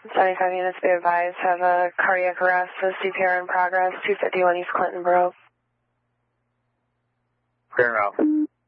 75 units be advised, have a cardiac arrest with CPR in progress, 251 East Clinton Borough. Clear out.